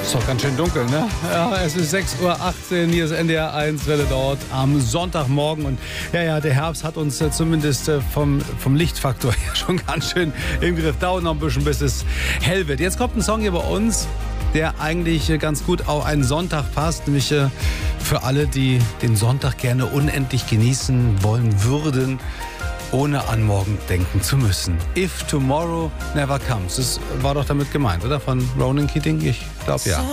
Ist doch ganz schön dunkel, ne? Ja, es ist 6:18 Uhr, hier ist NDR 1 Welle dort am Sonntagmorgen. Und ja, der Herbst hat uns zumindest vom Lichtfaktor her schon ganz schön im Griff. Dauert noch ein bisschen, bis es hell wird. Jetzt kommt ein Song hier bei uns, der eigentlich ganz gut auf einen Sonntag passt. Nämlich für alle, die den Sonntag gerne unendlich genießen wollen würden, ohne an morgen denken zu müssen. If Tomorrow Never Comes. Das war doch damit gemeint, oder? Von Ronan Keating? Ich glaube, ja.